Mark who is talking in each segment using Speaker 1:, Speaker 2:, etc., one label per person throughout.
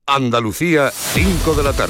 Speaker 1: Andalucía, 5 de la tarde.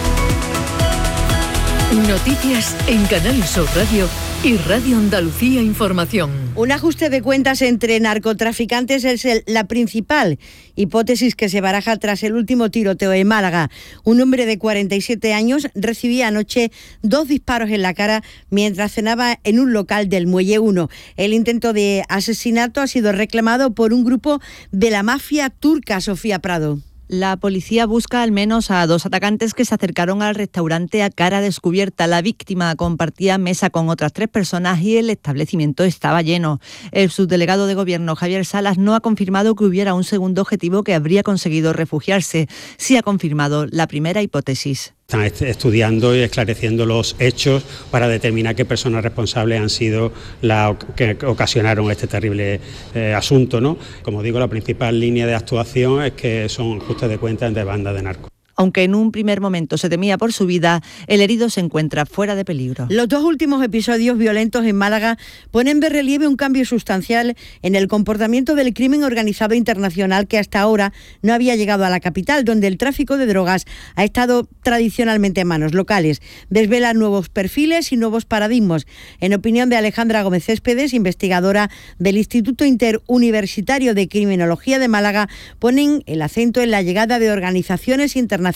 Speaker 2: Noticias en Canal Sur Radio y Radio Andalucía Información.
Speaker 3: Un ajuste de cuentas entre narcotraficantes es la principal hipótesis que se baraja tras el último tiroteo en Málaga. Un hombre de 47 años recibía anoche 2 disparos en la cara mientras cenaba en un local del Muelle 1. El intento de asesinato ha sido reclamado por un grupo de la mafia turca. Sofía Prado.
Speaker 4: La policía busca al menos a 2 atacantes que se acercaron al restaurante a cara descubierta. La víctima compartía mesa con otras 3 personas y el establecimiento estaba lleno. El subdelegado de Gobierno, Javier Salas, no ha confirmado que hubiera un segundo objetivo que habría conseguido refugiarse. Sí ha confirmado la primera hipótesis.
Speaker 5: Están estudiando y esclareciendo los hechos para determinar qué personas responsables han sido las que ocasionaron este terrible asunto, ¿no? Como digo, la principal línea de actuación es que son ajustes de cuentas entre bandas de narcos.
Speaker 4: Aunque en un primer momento se temía por su vida, el herido se encuentra fuera de peligro.
Speaker 3: Los 2 últimos episodios violentos en Málaga ponen de relieve un cambio sustancial en el comportamiento del crimen organizado internacional que hasta ahora no había llegado a la capital, donde el tráfico de drogas ha estado tradicionalmente en manos locales. Desvela nuevos perfiles y nuevos paradigmas. En opinión de Alejandra Gómez Céspedes, investigadora del Instituto Interuniversitario de Criminología de Málaga, ponen el acento en la llegada de organizaciones internacionales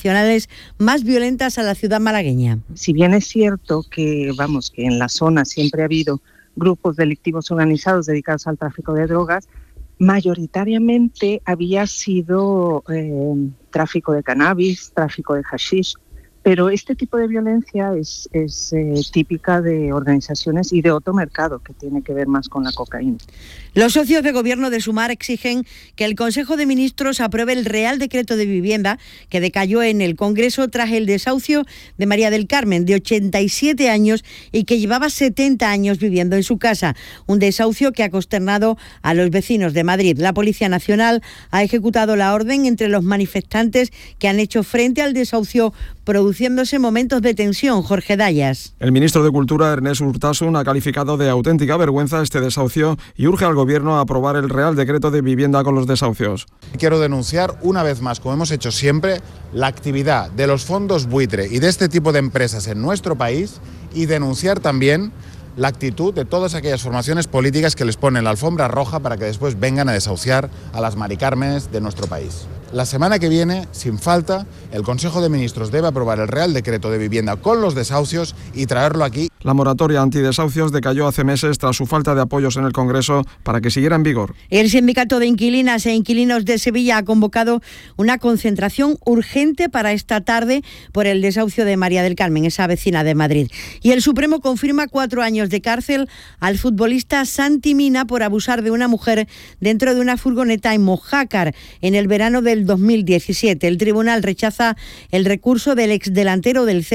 Speaker 3: más violentas a la ciudad malagueña.
Speaker 6: Si bien es cierto que en la zona siempre ha habido grupos delictivos organizados dedicados al tráfico de drogas, mayoritariamente había sido tráfico de cannabis, tráfico de hashish, pero este tipo de violencia es típica de organizaciones y de otro mercado que tiene que ver más con la cocaína.
Speaker 3: Los socios de gobierno de Sumar exigen que el Consejo de Ministros apruebe el Real Decreto de Vivienda que decayó en el Congreso tras el desahucio de María del Carmen, de 87 años y que llevaba 70 años viviendo en su casa. Un desahucio que ha consternado a los vecinos de Madrid. La Policía Nacional ha ejecutado la orden entre los manifestantes que han hecho frente al desahucio, produciéndose momentos de tensión. Jorge Dayas.
Speaker 7: El ministro de Cultura, Ernest Urtasun, ha calificado de auténtica vergüenza este desahucio y urge al Gobierno a aprobar el Real Decreto de Vivienda con los desahucios.
Speaker 8: Quiero denunciar una vez más, como hemos hecho siempre, la actividad de los fondos buitre y de este tipo de empresas en nuestro país y denunciar también la actitud de todas aquellas formaciones políticas que les ponen la alfombra roja para que después vengan a desahuciar a las Mari Cármenes de nuestro país. La semana que viene, sin falta, el Consejo de Ministros debe aprobar el Real Decreto de Vivienda con los desahucios y traerlo aquí.
Speaker 7: La moratoria antidesahucios decayó hace meses tras su falta de apoyos en el Congreso para que siguiera en vigor.
Speaker 3: El Sindicato de Inquilinas e Inquilinos de Sevilla ha convocado una concentración urgente para esta tarde por el desahucio de María del Carmen, esa vecina de Madrid. Y el Supremo confirma 4 años de cárcel al futbolista Santi Mina por abusar de una mujer dentro de una furgoneta en Mojácar en el verano del 2017. El tribunal rechaza el recurso del exdelantero del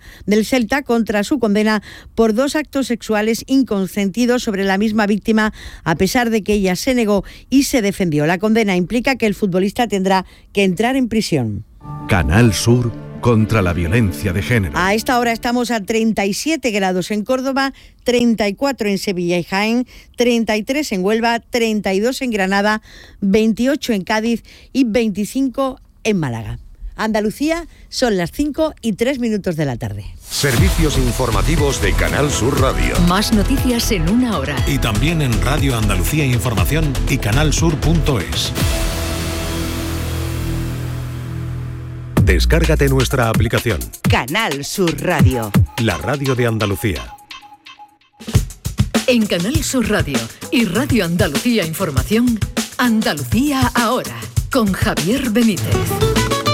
Speaker 3: Celta contra su condena por 2 actos sexuales inconsentidos sobre la misma víctima, a pesar de que ella se negó y se defendió. La condena implica que el futbolista tendrá que entrar en prisión.
Speaker 1: Canal Sur contra la violencia de género.
Speaker 3: A esta hora estamos a 37 grados en Córdoba, 34 en Sevilla y Jaén, 33 en Huelva, 32 en Granada, 28 en Cádiz y 25 en Málaga. Andalucía, son las 5:03 de la tarde.
Speaker 1: Servicios informativos de Canal Sur Radio.
Speaker 2: Más noticias en 1 hora.
Speaker 9: Y también en Radio Andalucía Información y canalsur.es.
Speaker 1: Descárgate nuestra aplicación.
Speaker 10: Canal Sur Radio.
Speaker 1: La radio de Andalucía.
Speaker 2: En Canal Sur Radio y Radio Andalucía Información, Andalucía ahora, con Javier Benítez.